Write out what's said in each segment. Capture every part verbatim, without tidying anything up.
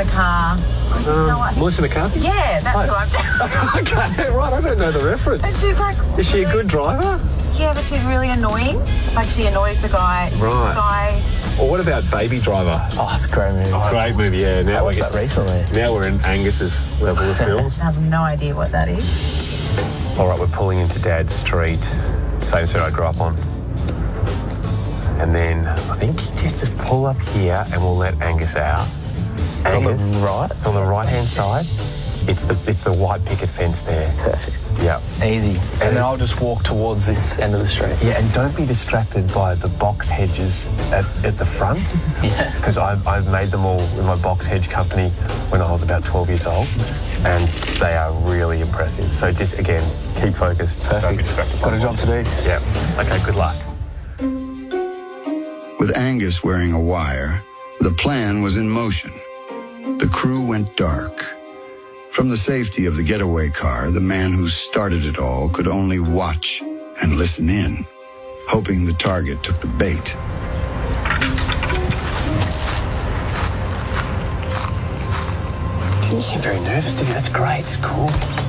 the car. Um, no, I think, Melissa McCarthy? yeah, that's Oh. who I'm doing. Okay, right, I don't know the reference. And she's like, Is she a good driver? yeah, but she's really annoying. Like, she annoys the guy. Right. The guy. Or what about Baby Driver? Oh, it's a great movie. Great movie, yeah. Now I we're watched that recently. Now we're in Angus's level of films. I have no idea what that is. All right, we're pulling into Dad's street, same street I grew up on. And then I think just just pull up here and we'll let Angus out. It's on the Angus, right? It's on the right-hand side. It's the it's the white picket fence there. Perfect. Yeah. Easy. And, and then I'll just walk towards this end of the street. Yeah, and don't be distracted by the box hedges at, at the front. Yeah. Because I've, I've made them all with my box hedge company when I was about twelve years old. And they are really impressive. So just, again, keep focused. Perfect. Don't be distracted by Got a job to do. Yeah. Okay, good luck. With Angus wearing a wire, the plan was in motion. The crew went dark. From the safety of the getaway car, the man who started it all could only watch and listen in, hoping the target took the bait. Didn't seem very nervous, did you? That's great. It's cool.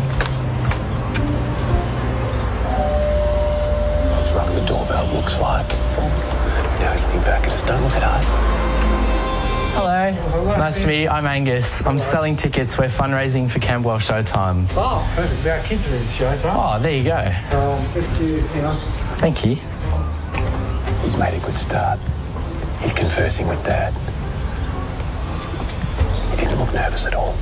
He's rung the doorbell, looks like. Now he's looking back at us. Don't look at us. Hello. Nice to meet you. I'm Angus. I'm selling tickets. We're fundraising for Camberwell Showtime. Oh, perfect. Our kids are in Showtime. Oh, there you go. Um, if you, you know. Thank you. He's made a good start. He's conversing with Dad. He didn't look nervous at all.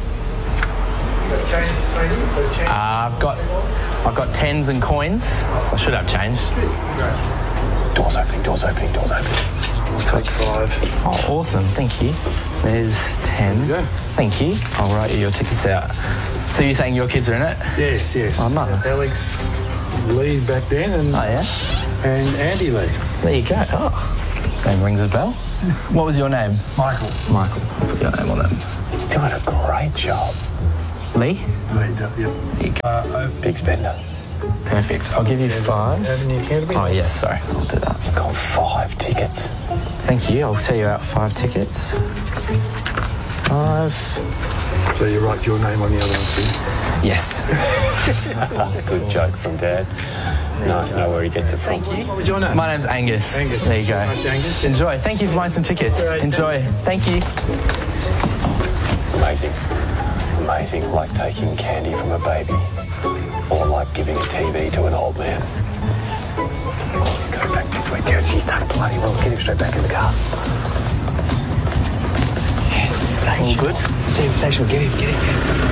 Uh, I've got, I've got tens and coins, so I should have change. Doors opening, doors opening, doors opening. That's five. Oh, awesome. Thank you. There's ten. There you go. Thank you. I'll write you your tickets out. So you're saying your kids are in it? Yes, yes. Oh, nice. Alex Lee back then and, Oh, yeah? and Andy Lee. There you go. Oh, name rings a bell. What was your name? Michael. Michael. I'll put your name on that. He's doing a great job. Lee? Lee, yep. There you go. Uh, Big spender. Perfect. I'll give you five. Avenue Canterbury. Oh, yes, sorry. I'll do that. He's got five tickets. Thank you. I'll tell you out five tickets. Five. So you write your name on the other one too? Yes. That's a good joke from Dad. Nice to know where he gets it from. Thank you. What was your name? My name's Angus. Angus. There you go. Right, Angus. Enjoy. Thank you for buying some tickets. Great, Enjoy. Thank you. Amazing. Amazing, like taking candy from a baby. Or like giving a T V to an old man. He's going back this way. Coach, he's done bloody well. Get him straight back in the car. Yes, All good? sensational. Get him, get him, get him.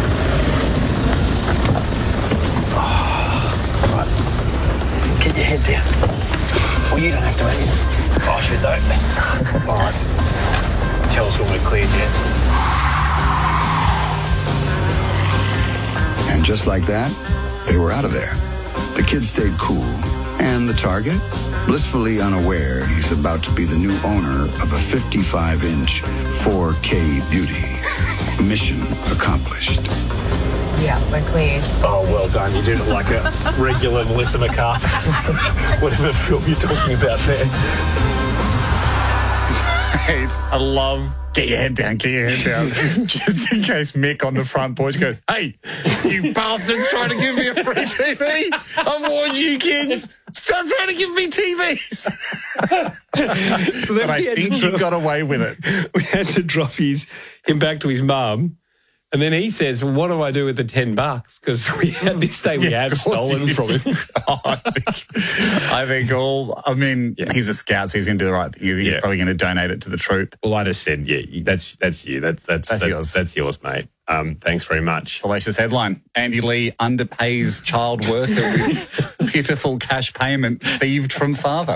Oh, right. Get your head down. Well, you don't have to, Andy. I should, though. All right. Tell us when we're cleared, yes? And just like that, they were out of there. The kid stayed cool, and the target, blissfully unaware he's about to be the new owner of a fifty-five inch four K beauty. Mission accomplished. Yeah, we're clear. Oh, well done. You did it like a regular Melissa McCarthy. Whatever film you're talking about there. I love get your head down, get your head down. Just in case Mick on the front porch goes, hey, you bastards trying to give me a free T V? I've warned you kids. Stop trying to give me T Vs. But I think you got away with it. We had to drop his him back to his mum. And then he says, well, what do I do with the ten bucks? Because we had this day we Yeah, have of course stolen you- from him. Oh, I, think, I think all, I mean, Yeah. he's a scout, so he's going to do the right thing. He's Yeah. probably going to donate it to the troop. Well, I just said, yeah, that's that's you. That's that's That's yours. That's yours, mate. Um, thanks very much. Salacious headline. Andy Lee underpays child worker with pitiful cash payment thieved from father.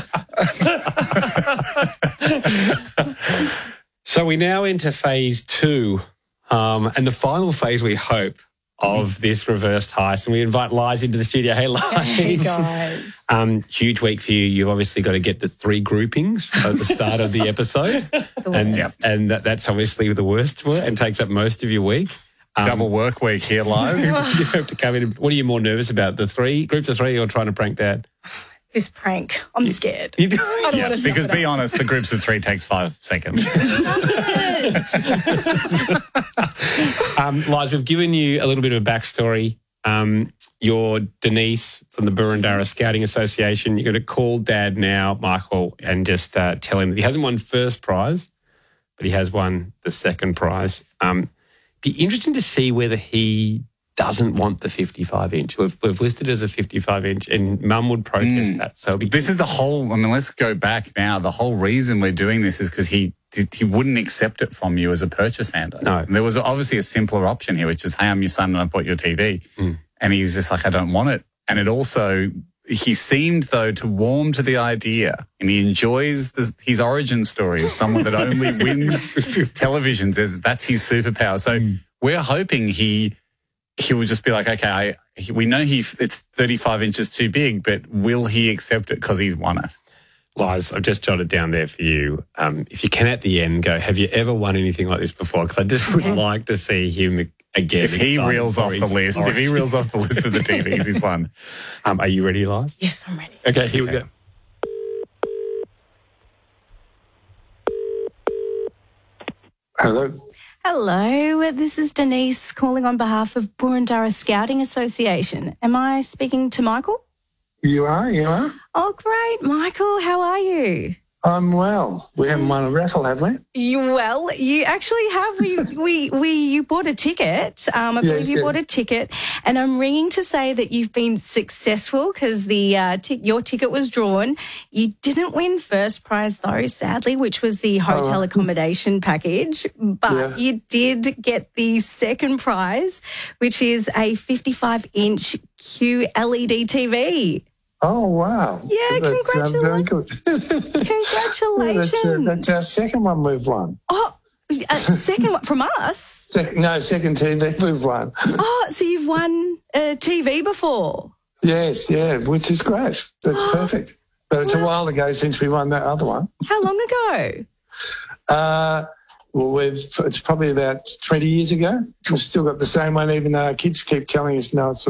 So we now enter phase two, um, and the final phase, we hope, of this reversed heist. And we invite Liz into the studio. Hey, Liz. Hey, guys. Um, huge week for you. You've obviously got to get the three groupings at the start of the episode. and worst. and that, that's obviously the worst for it and takes up most of your week. Um, Double work week here, Liz. you have to come in. And, what are you more nervous about, the three groups of three or trying to prank Dad? This prank. I'm scared. You do- I don't Yeah, want to because stuff it be up. honest, the groups of three takes five seconds. um, Liz, we've given you a little bit of a backstory. Um, you're Denise from the Burundara Scouting Association. You're going to call Dad now, Michael, and just uh, tell him that he hasn't won first prize, but he has won the second prize. Um, be interesting to see whether he doesn't want the fifty-five inch. We've, we've listed it as a fifty-five inch, and Mum would protest mm. that. So be this is the whole. I mean, let's go back now. The whole reason we're doing this is because he he wouldn't accept it from you as a purchase handler. No, and there was obviously a simpler option here, which is, "Hey, I'm your son, and I bought your T V," mm. and he's just like, "I don't want it." And it also, he seemed though to warm to the idea, and he enjoys the, his origin story as someone that only wins televisions. As that's his superpower. So mm. we're hoping he. He will just be like, okay, I, he, we know he it's thirty-five inches too big, but will he accept it because he's won it? Liz, I've just jotted down there for you. Um, if you can at the end go, have you ever won anything like this before? Because I just would like to see him again. If he reels off the list, if he reels off the list of the T Vs, he's won. Um, are you ready, Liz? Yes, I'm ready. Okay, here okay. we go. Hello. Hello, this is Denise calling on behalf of Burundara Scouting Association. Am I speaking to Michael? You are, you are. Oh, great. Michael, how are you? I'm well. We haven't won a raffle, have we? You well, you actually have. We we we you bought a ticket. Um, I Yes, believe you yeah. bought a ticket, and I'm ringing to say that you've been successful because the uh, t- your ticket was drawn. You didn't win first prize though, sadly, which was the hotel Oh. accommodation package. But Yeah. you did get the second prize, which is a fifty-five inch Q L E D T V. Oh, wow. Yeah, That's uh, very good. Congratulations! that's, uh, that's our second one we've won. Oh, a second one from us. Sec- no, second T V we've won. Oh, so you've won a T V before? Yes, yeah, which is great. That's perfect. But it's a while ago since we won that other one. How long ago? Uh, well, we've it's probably about twenty years ago. We've still got the same one, even though our kids keep telling us no, it's